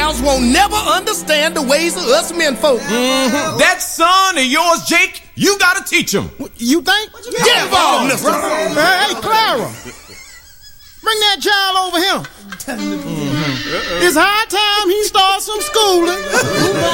gals won't never understand the ways of us men folk. Mm-hmm. That son of yours, Jake, you gotta teach him. You think? Get involved, mister. Hey, Clara. Bring that child over here. It's high time he starts some schooling.